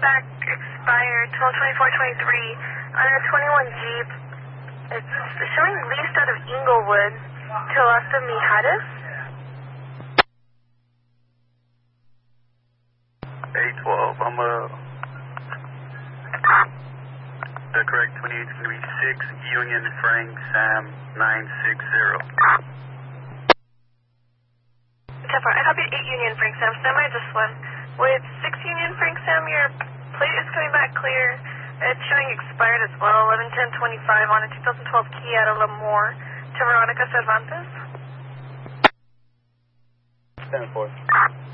back expired 12/24/23 on a 21 Jeep. It's showing leased out of Inglewood to Asta Mijares. 812, the correct 28 is going to be 6 Union Frank Sam 960. I copy 8 Union Frank Sam, stand by just one. With 6 Union Frank Sam, your plate is coming back clear. It's showing expired as well, 11/10/25 on a 2012 Kia at Lemoore to Veronica Cervantes. 10-4.